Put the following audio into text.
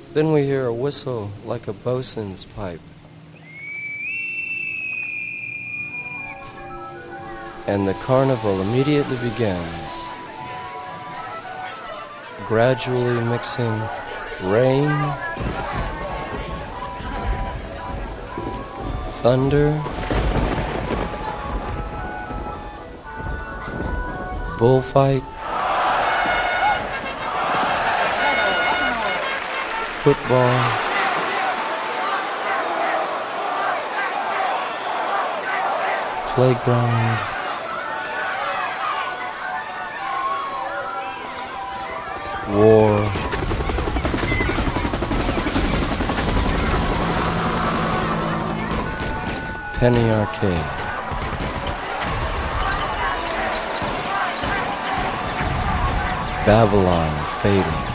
Then we hear a whistle like a bosun's pipe. And the carnival immediately begins, gradually mixing rain, thunder, bullfight, football, playground, war, penny arcade. Babylon fading.